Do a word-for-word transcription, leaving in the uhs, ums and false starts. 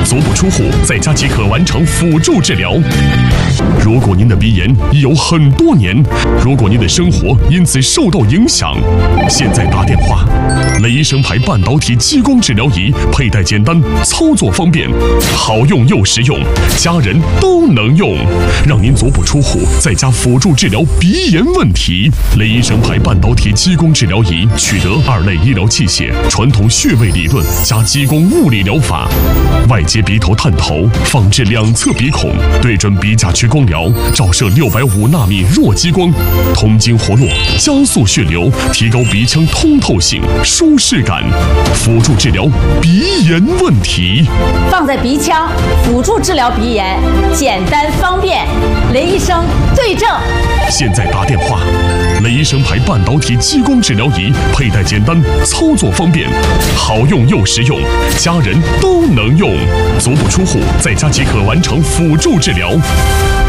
足不出户，在家即可完成辅助治疗。如果您的鼻炎已有很多年，如果您的生活因此受到影响，现在打电话。雷医生牌半导体激光治疗仪，佩戴简单，操作方便，好用又实用，家人都能用，让您足不出户，在家辅助治疗鼻炎问题。雷医生牌半导体激光治疗仪取得二类医疗器械、传统穴位理论加激光物理疗法，外接鼻头探头，放置两侧鼻孔，对准鼻甲区光疗，照射六百五纳米弱激光，通经活络，加速血流，提高鼻腔通透性、舒适感，辅助治疗鼻炎问题。 放在鼻腔辅助治疗鼻炎，简单方便，雷医生对症。 现在打电话。雷医生牌半导体激光治疗仪，佩戴简单，操作方便，好用又实用，家人都能用，足不出户，在家即可完成辅助治疗。